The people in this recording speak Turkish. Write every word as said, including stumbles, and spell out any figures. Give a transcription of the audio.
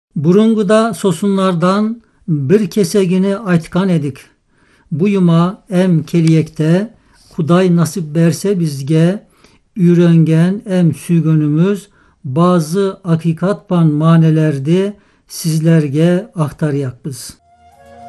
Burunguda sosunlardan bir kesegini aytkan edik. Buyuma em keliyekte Kuday nasip berse bizge ürengen em sügönümüz bazı hakikat ban manelerdi sizlerge aktaryak biz.